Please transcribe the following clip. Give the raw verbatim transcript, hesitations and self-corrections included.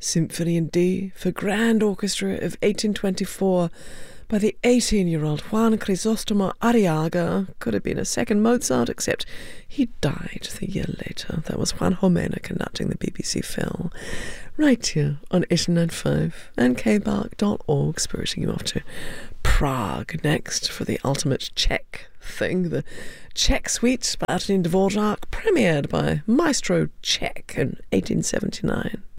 Symphony in D for Grand Orchestra of eighteen twenty-four by the eighteen-year-old Juan Crisostomo Arriaga. Could have been a second Mozart, except he died the year later. That was Juan Jomena conducting the B B C Phil. Right here on eighty-nine point five and k bark dot org, spiriting you off to Prague next for the ultimate Czech thing, the Czech Suite by Antonín Dvořák, premiered by Maestro Czech in eighteen seventy-nine.